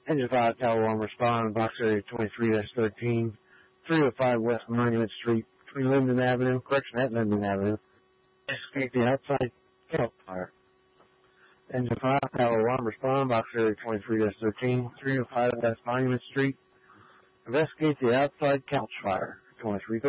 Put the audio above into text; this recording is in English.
Engine 5, Tower 1, respond, box area 23-13, 305 West Monument Street, between Linden Avenue, at Linden Avenue. Escape the outside couch fire. Engine 5, Tower 1, respond, box area 23-13, 305 West Monument Street. Investigate the outside couch fire, 2313.